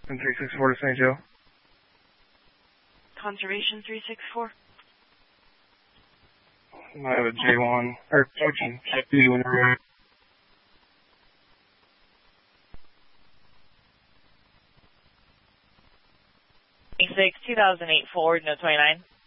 And 364 to St. Joe. Conservation 364. I have a J1, or J2 when you're ready. 2008 Ford, no 29.